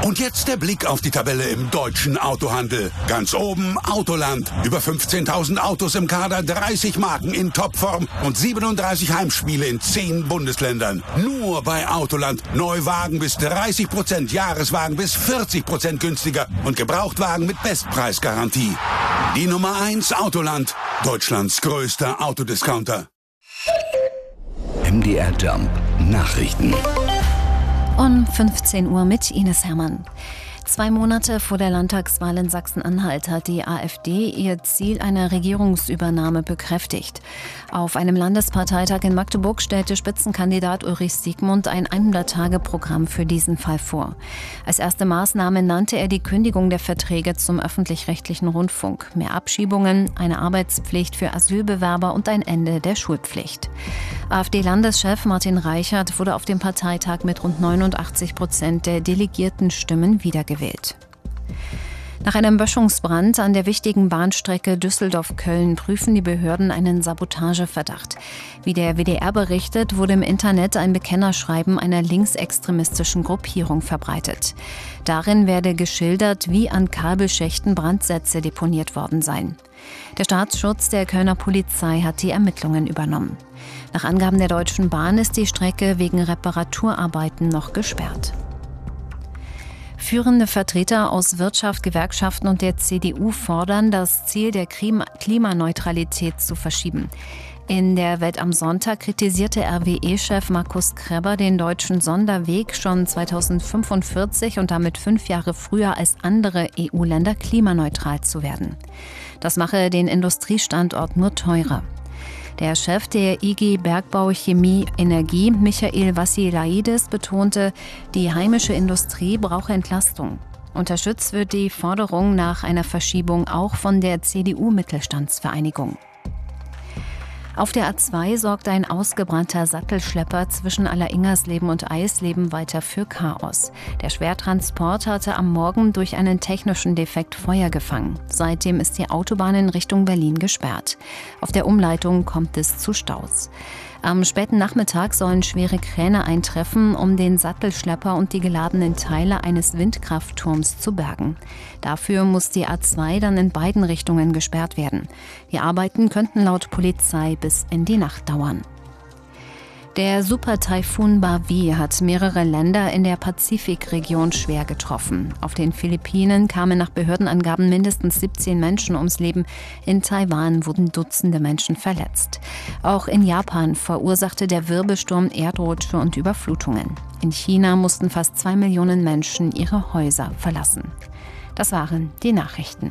Und jetzt der Blick auf die Tabelle im deutschen Autohandel. Ganz oben Autoland. Über 15.000 Autos im Kader, 30 Marken in Topform und 37 Heimspiele in 10 Bundesländern. Nur bei Autoland. Neuwagen bis 30%, Jahreswagen bis 40% günstiger und Gebrauchtwagen mit Bestpreisgarantie. Die Nummer 1 Autoland. Deutschlands größter Autodiscounter. MDR Jump Nachrichten. Um 15 Uhr mit Ines Hermann. 2 Monate vor der Landtagswahl in Sachsen-Anhalt hat die AfD ihr Ziel einer Regierungsübernahme bekräftigt. Auf einem Landesparteitag in Magdeburg stellte Spitzenkandidat Ulrich Siegmund ein 100-Tage-Programm für diesen Fall vor. Als erste Maßnahme nannte er die Kündigung der Verträge zum öffentlich-rechtlichen Rundfunk, mehr Abschiebungen, eine Arbeitspflicht für Asylbewerber und ein Ende der Schulpflicht. AfD-Landeschef Martin Reichert wurde auf dem Parteitag mit rund 89% der delegierten Stimmen wiedergewählt. Nach einem Böschungsbrand an der wichtigen Bahnstrecke Düsseldorf-Köln prüfen die Behörden einen Sabotageverdacht. Wie der WDR berichtet, wurde im Internet ein Bekennerschreiben einer linksextremistischen Gruppierung verbreitet. Darin werde geschildert, wie an Kabelschächten Brandsätze deponiert worden seien. Der Staatsschutz der Kölner Polizei hat die Ermittlungen übernommen. Nach Angaben der Deutschen Bahn ist die Strecke wegen Reparaturarbeiten noch gesperrt. Führende Vertreter aus Wirtschaft, Gewerkschaften und der CDU fordern, das Ziel der Klimaneutralität zu verschieben. In der Welt am Sonntag kritisierte RWE-Chef Markus Krebber den deutschen Sonderweg, schon 2045 und damit 5 Jahre früher als andere EU-Länder klimaneutral zu werden. Das mache den Industriestandort nur teurer. Der Chef der IG Bergbau Chemie Energie, Michael Vassiliadis, betonte, die heimische Industrie brauche Entlastung. Unterstützt wird die Forderung nach einer Verschiebung auch von der CDU-Mittelstandsvereinigung. Auf der A2 sorgt ein ausgebrannter Sattelschlepper zwischen Alleringersleben und Eisleben weiter für Chaos. Der Schwertransport hatte am Morgen durch einen technischen Defekt Feuer gefangen. Seitdem ist die Autobahn in Richtung Berlin gesperrt. Auf der Umleitung kommt es zu Staus. Am späten Nachmittag sollen schwere Kräne eintreffen, um den Sattelschlepper und die geladenen Teile eines Windkraftturms zu bergen. Dafür muss die A2 dann in beiden Richtungen gesperrt werden. Die Arbeiten könnten laut Polizei bis in die Nacht dauern. Der Super-Taifun Bavi hat mehrere Länder in der Pazifikregion schwer getroffen. Auf den Philippinen kamen nach Behördenangaben mindestens 17 Menschen ums Leben. In Taiwan wurden Dutzende Menschen verletzt. Auch in Japan verursachte der Wirbelsturm Erdrutsche und Überflutungen. In China mussten fast 2 Millionen Menschen ihre Häuser verlassen. Das waren die Nachrichten.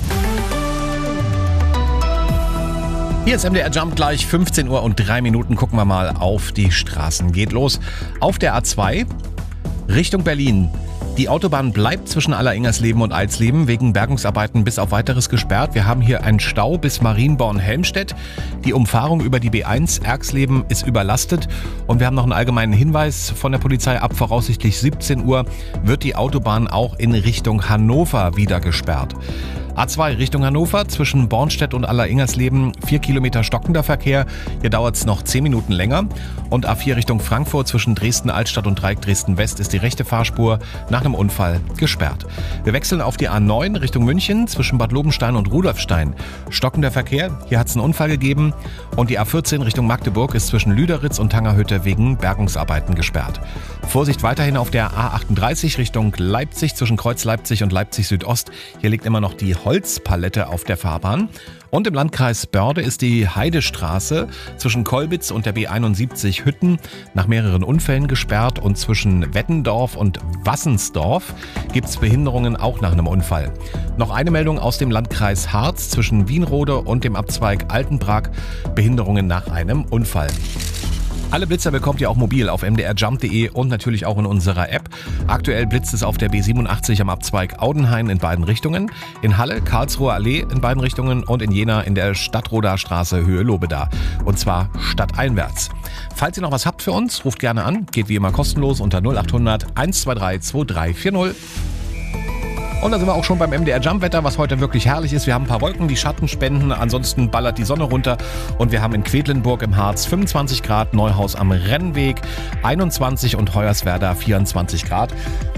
Hier ist MDR Jump, gleich 15 Uhr und 3 Minuten. Gucken wir mal auf die Straßen. Geht los auf der A2 Richtung Berlin. Die Autobahn bleibt zwischen Alleringersleben und Eisleben wegen Bergungsarbeiten bis auf Weiteres gesperrt. Wir haben hier einen Stau bis Marienborn-Helmstedt. Die Umfahrung über die B1 Erxleben ist überlastet. Und wir haben noch einen allgemeinen Hinweis von der Polizei. Ab voraussichtlich 17 Uhr wird die Autobahn auch in Richtung Hannover wieder gesperrt. A2 Richtung Hannover zwischen Bornstedt und Alleringersleben 4 Kilometer stockender Verkehr. Hier dauert es noch 10 Minuten länger. Und A4 Richtung Frankfurt zwischen Dresden-Altstadt und Dreieck Dresden-West ist die rechte Fahrspur nach einem Unfall gesperrt. Wir wechseln auf die A9 Richtung München zwischen Bad Lobenstein und Rudolfstein. Stockender Verkehr, hier hat es einen Unfall gegeben. Und die A14 Richtung Magdeburg ist zwischen Lüderitz und Tangerhütte wegen Bergungsarbeiten gesperrt. Vorsicht weiterhin auf der A38 Richtung Leipzig zwischen Kreuz Leipzig und Leipzig Südost. Hier liegt immer noch die Holzpalette auf der Fahrbahn. Und im Landkreis Börde ist die Heidestraße zwischen Kolbitz und der B71 Hütten nach mehreren Unfällen gesperrt. Und zwischen Wettendorf und Wassensdorf gibt es Behinderungen auch nach einem Unfall. Noch eine Meldung aus dem Landkreis Harz zwischen Wienrode und dem Abzweig Altenbrak. Behinderungen nach einem Unfall. Alle Blitzer bekommt ihr auch mobil auf mdrjump.de und natürlich auch in unserer App. Aktuell blitzt es auf der B87 am Abzweig Audenhain in beiden Richtungen, in Halle, Karlsruher Allee in beiden Richtungen und in Jena in der Stadtroder Straße Höhe Lobeda. Und zwar stadteinwärts. Falls ihr noch was habt für uns, ruft gerne an. Geht wie immer kostenlos unter 0800 123 2340. Und da sind wir auch schon beim MDR Jump-Wetter, was heute wirklich herrlich ist. Wir haben ein paar Wolken, die Schatten spenden, ansonsten ballert die Sonne runter. Und wir haben in Quedlinburg im Harz 25 Grad, Neuhaus am Rennweg 21 und Hoyerswerda 24 Grad.